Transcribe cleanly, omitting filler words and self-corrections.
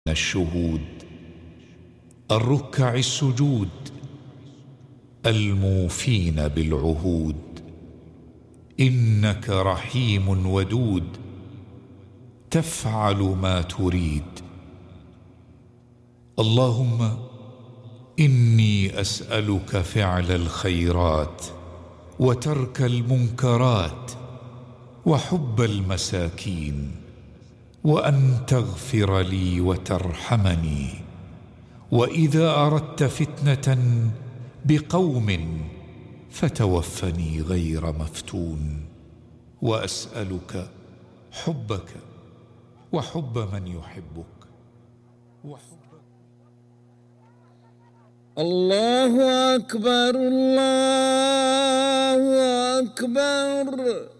الشهود الركع السجود الموفين بالعهود. إنك رحيم ودود تفعل ما تريد. اللهم إني أسألك فعل الخيرات وترك المنكرات وحب المساكين، وأن تغفر لي وترحمني، وإذا أردت فتنة بقوم فتوفني غير مفتون. وأسألك حبك وحب من يحبك الله أكبر الله أكبر.